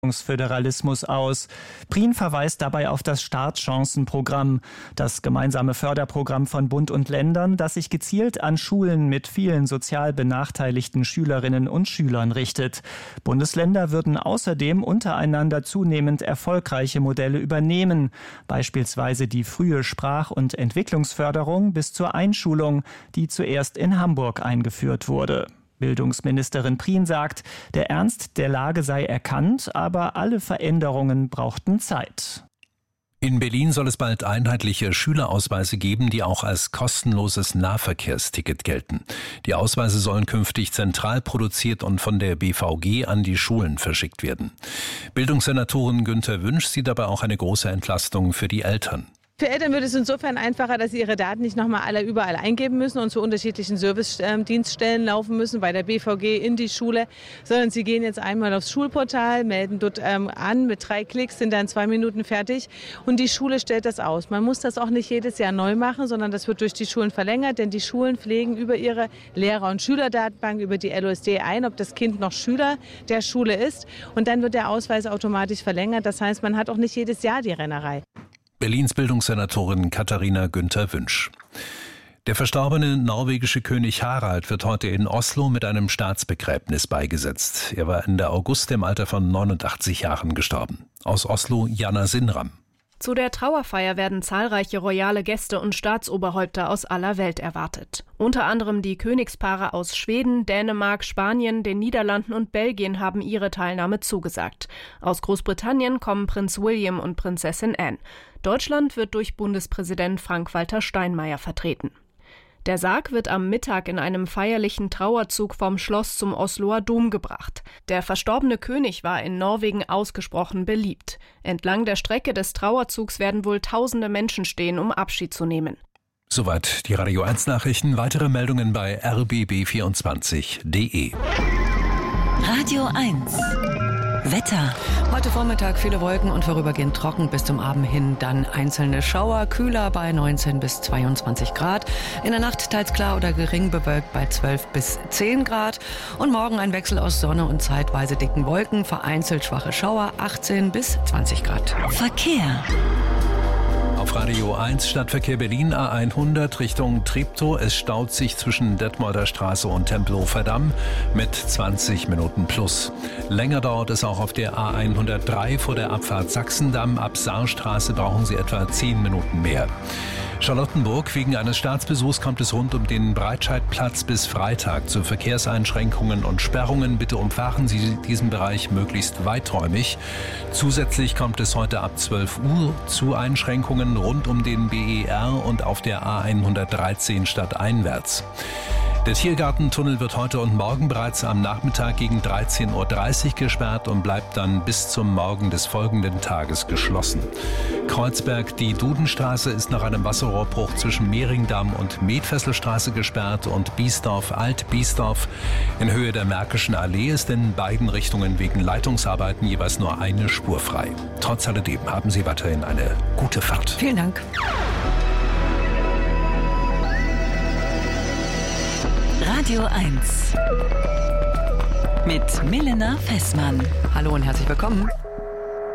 Föderalismus aus. Prien verweist dabei auf das Startchancenprogramm, das gemeinsame Förderprogramm von Bund und Ländern, das sich gezielt an Schulen mit vielen sozial benachteiligten Schülerinnen und Schülern richtet. Bundesländer würden außerdem untereinander zunehmend erfolgreiche Modelle übernehmen, beispielsweise die frühe Sprach- und Entwicklungsförderung bis zur Einschulung, die zuerst in Hamburg eingeführt wurde. Bildungsministerin Prien sagt, der Ernst der Lage sei erkannt, aber alle Veränderungen brauchten Zeit. In Berlin soll es bald einheitliche Schülerausweise geben, die auch als kostenloses Nahverkehrsticket gelten. Die Ausweise sollen künftig zentral produziert und von der BVG an die Schulen verschickt werden. Bildungssenatorin Günther Wünsch sieht dabei auch eine große Entlastung für die Eltern. Für Eltern wird es insofern einfacher, dass sie ihre Daten nicht nochmal alle überall eingeben müssen und zu unterschiedlichen Service-Dienststellen laufen müssen, bei der BVG in die Schule, sondern sie gehen jetzt einmal aufs Schulportal, melden dort an, mit 3 Klicks sind dann 2 Minuten fertig und die Schule stellt das aus. Man muss das auch nicht jedes Jahr neu machen, sondern das wird durch die Schulen verlängert, denn die Schulen pflegen über ihre Lehrer- und Schülerdatenbank, über die LOSD ein, ob das Kind noch Schüler der Schule ist und dann wird der Ausweis automatisch verlängert. Das heißt, man hat auch nicht jedes Jahr die Rennerei. Berlins Bildungssenatorin Katharina Günther Wünsch. Der verstorbene norwegische König Harald wird heute in Oslo mit einem Staatsbegräbnis beigesetzt. Er war Ende August im Alter von 89 Jahren gestorben. Aus Oslo Jana Sinram. Zu der Trauerfeier werden zahlreiche royale Gäste und Staatsoberhäupter aus aller Welt erwartet. Unter anderem die Königspaare aus Schweden, Dänemark, Spanien, den Niederlanden und Belgien haben ihre Teilnahme zugesagt. Aus Großbritannien kommen Prinz William und Prinzessin Anne. Deutschland wird durch Bundespräsident Frank-Walter Steinmeier vertreten. Der Sarg wird am Mittag in einem feierlichen Trauerzug vom Schloss zum Osloer Dom gebracht. Der verstorbene König war in Norwegen ausgesprochen beliebt. Entlang der Strecke des Trauerzugs werden wohl tausende Menschen stehen, um Abschied zu nehmen. Soweit die Radio 1 Nachrichten. Weitere Meldungen bei rbb24.de. Radio 1 Wetter. Heute Vormittag viele Wolken und vorübergehend trocken, bis zum Abend hin dann einzelne Schauer, kühler bei 19 bis 22 Grad. In der Nacht teils klar oder gering bewölkt bei 12 bis 10 Grad. Und morgen ein Wechsel aus Sonne und zeitweise dicken Wolken, vereinzelt schwache Schauer, 18 bis 20 Grad. Verkehr. Auf Radio 1 Stadtverkehr Berlin A100 Richtung Treptow. Es staut sich zwischen Detmolder Straße und Tempelhofer Damm mit 20 Minuten plus. Länger dauert es auch auf der A103 vor der Abfahrt Sachsendamm. Ab Saarstraße brauchen Sie etwa 10 Minuten mehr. Charlottenburg. Wegen eines Staatsbesuchs kommt es rund um den Breitscheidplatz bis Freitag zu Verkehrseinschränkungen und Sperrungen. Bitte umfahren Sie diesen Bereich möglichst weiträumig. Zusätzlich kommt es heute ab 12 Uhr zu Einschränkungen rund um den BER und auf der A113 stadteinwärts. Der Tiergartentunnel wird heute und morgen bereits am Nachmittag gegen 13.30 Uhr gesperrt und bleibt dann bis zum Morgen des folgenden Tages geschlossen. Kreuzberg, die Dudenstraße ist nach einem Wasserrohrbruch zwischen Mehringdamm und Metfesselstraße gesperrt und Biesdorf, Alt-Biesdorf in Höhe der Märkischen Allee ist in beiden Richtungen wegen Leitungsarbeiten jeweils nur eine Spur frei. Trotz alledem haben Sie weiterhin eine gute Fahrt. Vielen Dank. Radio 1 mit Milena Fessmann. Hallo und herzlich willkommen.